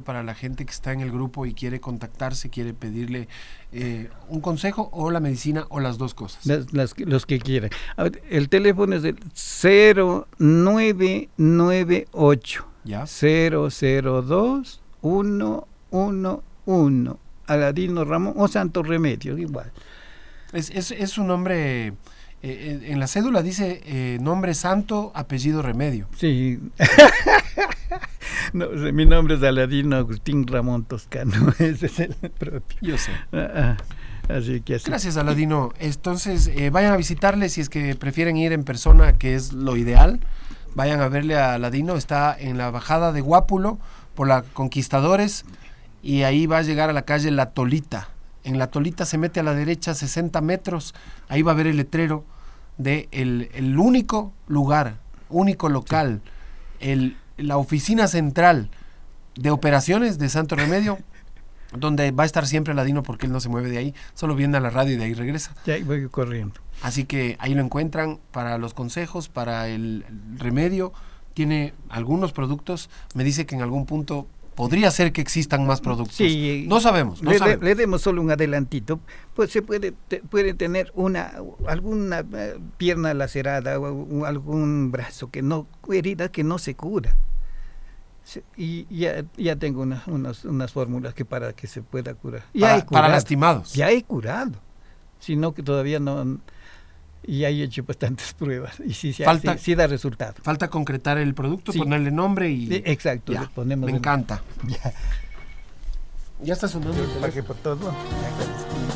para la gente que está en el grupo y quiere contactarse, quiere pedirle un consejo o la medicina o las dos cosas. Los que quieran. A ver, el teléfono es el 0998 ¿Ya? 002 111. Aladino Ramón o Santo Remedio, igual. Es un nombre, en la cédula dice nombre santo, apellido Remedio. Sí. No, mi nombre es Aladino Agustín Ramón Toscano, ese es el propio. Yo sé. Así que así. Gracias, Aladino. Entonces, vayan a visitarle si es que prefieren ir en persona, que es lo ideal. Vayan a verle a Aladino, está en la bajada de Guápulo, por la Conquistadores, y ahí va a llegar a la calle La Tolita. En La Tolita se mete a la derecha 60 metros, ahí va a ver el letrero de el único lugar, único local, la oficina central de operaciones de Santo Remedio, donde va a estar siempre Aladino porque él no se mueve de ahí, solo viene a la radio y de ahí regresa. Ya voy corriendo. Así que ahí lo encuentran para los consejos, para el remedio. Tiene algunos productos, me dice que en algún punto podría ser que existan más productos. Sí, no sabemos. Le demos solo un adelantito. Pues se puede tener alguna pierna lacerada o algún brazo herida que no se cura. Y ya tengo unas fórmulas para que se pueda curar. Para lastimados. Ya he curado. Sino que todavía no. Y he hecho bastantes pruebas. Y sí da resultado. Falta concretar el producto, ponerle nombre y. Exacto. Ya, le ponemos me encanta. Ya está sonando. Pagué por todo.